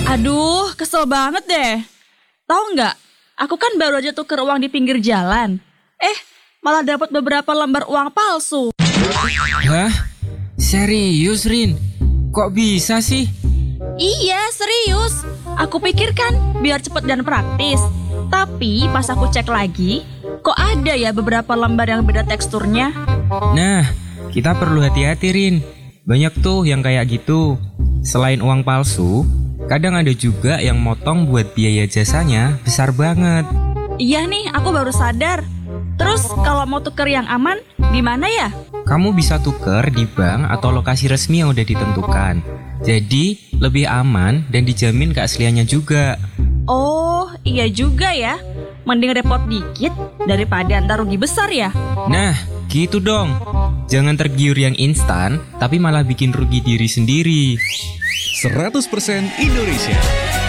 Aduh, kesel banget deh. Tahu nggak? Aku kan baru aja tuker uang di pinggir jalan. Malah dapat beberapa lembar uang palsu. Hah? Serius, Rin? Kok bisa sih? Iya, serius. Aku pikir kan biar cepet dan praktis. Tapi pas aku cek lagi, kok ada ya beberapa lembar yang beda teksturnya. Nah, kita perlu hati-hati, Rin. Banyak tuh yang kayak gitu. Selain uang palsu, kadang ada juga yang motong buat biaya jasanya besar banget. Iya nih, aku baru sadar. Terus kalau mau tuker yang aman, gimana ya? Kamu bisa tuker di bank atau lokasi resmi yang udah ditentukan. Jadi, lebih aman dan dijamin keasliannya juga. Oh, iya juga ya. Mending repot dikit daripada ntar rugi besar ya. Nah, gitu dong. Jangan tergiur yang instan, tapi malah bikin rugi diri sendiri. 100% Indonesia.